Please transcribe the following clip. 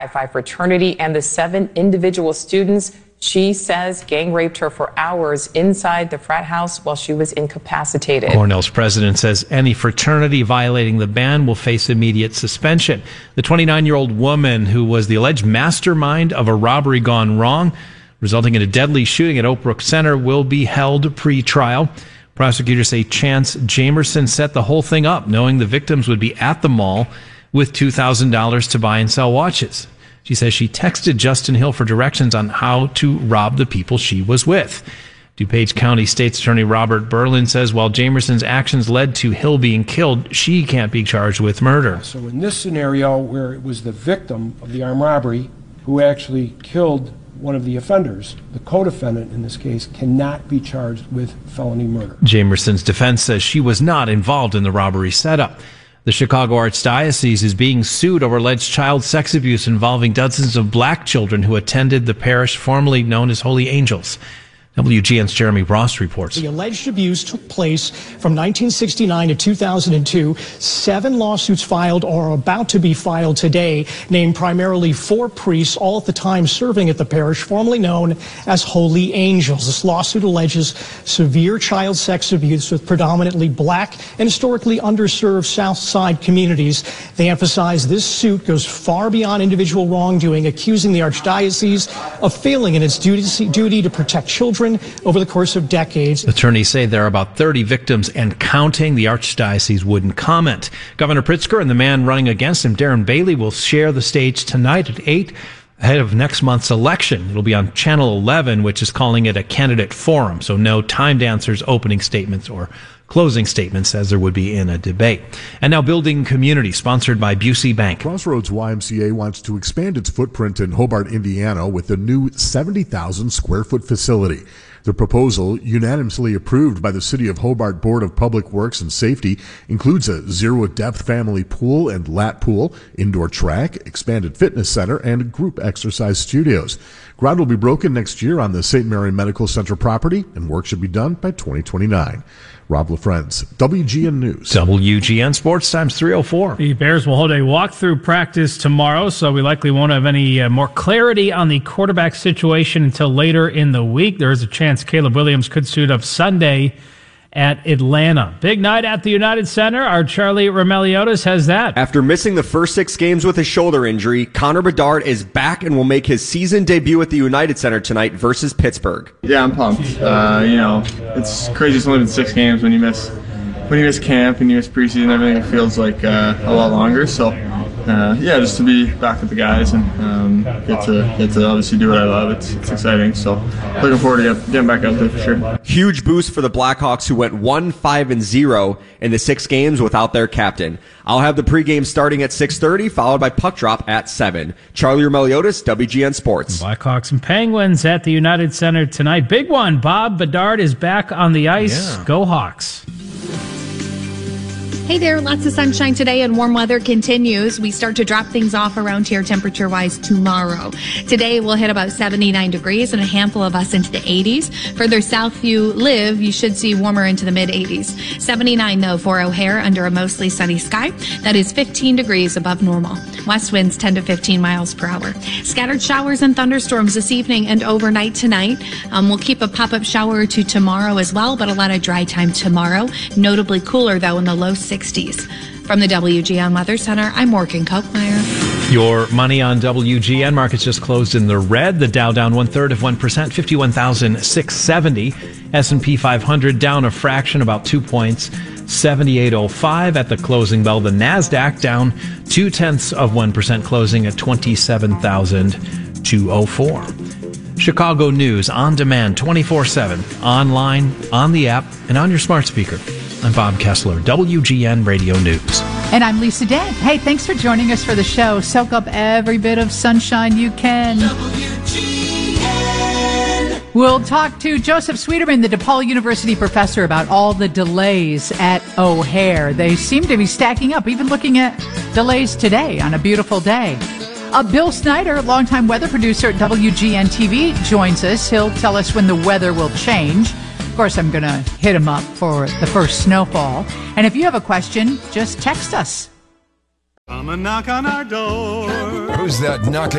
Phi fraternity and the 7 individual students she says gang raped her for hours inside the frat house while she was incapacitated. Cornell's president says any fraternity violating the ban will face immediate suspension. The 29-year-old woman who was the alleged mastermind of a robbery gone wrong, resulting in a deadly shooting at Oak Brook Center, will be held pre-trial. Prosecutors say Chance Jamerson set the whole thing up, knowing the victims would be at the mall with $2,000 to buy and sell watches. She says she texted Justin Hill for directions on how to rob the people she was with. DuPage County State's Attorney Robert Berlin says while Jamerson's actions led to Hill being killed, she can't be charged with murder. So in this scenario where it was the victim of the armed robbery who actually killed one of the offenders, the co-defendant in this case cannot be charged with felony murder. Jamerson's defense says she was not involved in the robbery setup. The Chicago Archdiocese is being sued over alleged child sex abuse involving dozens of black children who attended the parish formerly known as Holy Angels. WGN's Jeremy Ross reports. The alleged abuse took place from 1969 to 2002. 7 lawsuits filed or are about to be filed today, named primarily 4 priests, all at the time serving at the parish, formerly known as Holy Angels. This lawsuit alleges severe child sex abuse with predominantly black and historically underserved South Side communities. They emphasize this suit goes far beyond individual wrongdoing, accusing the Archdiocese of failing in its duty to protect children over the course of decades. Attorneys say there are about 30 victims and counting. The Archdiocese wouldn't comment. Governor Pritzker and the man running against him, Darren Bailey, will share the stage tonight at 8 ahead of next month's election. It'll be on Channel 11, which is calling it a candidate forum, so no timed answers, opening statements, or closing statements as there would be in a debate. And now Building Community, sponsored by Busey Bank. Crossroads YMCA wants to expand its footprint in Hobart, Indiana with a new 70,000 square foot facility. The proposal, unanimously approved by the City of Hobart Board of Public Works and Safety, includes a zero-depth family pool and lap pool, indoor track, expanded fitness center, and group exercise studios. Ground will be broken next year on the St. Mary Medical Center property, and work should be done by 2029. Rob LaFrenz, WGN News. WGN Sports Times 304. The Bears will hold a walkthrough practice tomorrow, so we likely won't have any more clarity on the quarterback situation until later in the week. There is a chance Caleb Williams could suit up Sunday at Atlanta. Big night at the United Center. Our Charlie Roumeliotis has that. After missing the first 6 games with a shoulder injury, Connor Bedard is back and will make his season debut at the United Center tonight versus Pittsburgh. Yeah, I'm pumped. It's crazy. It's only been 6 games. When you miss camp and you miss preseason, everything, it feels like a lot longer. So, just to be back with the guys and get to obviously do what I love. It's exciting. So, looking forward to getting back out there for sure. Huge boost for the Blackhawks, who went 1-5-0 in the 6 games without their captain. I'll have the pregame starting at 6:30, followed by puck drop at 7. Charlie Roumeliotis, WGN Sports. Blackhawks and Penguins at the United Center tonight. Big one. Bob Bedard is back on the ice. Yeah. Go Hawks. Hey there, lots of sunshine today and warm weather continues. We start to drop things off around here temperature-wise tomorrow. Today we'll hit about 79 degrees and a handful of us into the 80s. Further south you live, you should see warmer into the mid-80s. 79 though for O'Hare under a mostly sunny sky. That is 15 degrees above normal. West winds 10 to 15 miles per hour. Scattered showers and thunderstorms this evening and overnight tonight. We'll keep a pop-up shower or two tomorrow as well, but a lot of dry time tomorrow. Notably cooler though in the low 60s. From the WGN Weather Center, I'm Morgan Kochmeyer. Your money on WGN markets just closed in the red. The Dow down 0.33%, 51,670. S&P 500 down a fraction, about 2 points, 78.05 at the closing bell. The Nasdaq down 0.2%, closing at 27,204. Chicago News on demand, 24/7, online, on the app, and on your smart speaker. I'm Bob Kessler, WGN Radio News. And I'm Lisa Dent. Hey, thanks for joining us for the show. Soak up every bit of sunshine you can. WGN. We'll talk to Joseph Sweeterman, the DePaul University professor, about all the delays at O'Hare. They seem to be stacking up, even looking at delays today on a beautiful day. Bill Snyder, longtime weather producer at WGN TV, joins us. He'll tell us when the weather will change. Of course, I'm going to hit him up for the first snowfall. And if you have a question, just text us. Come and knock on our door. Who's that knocking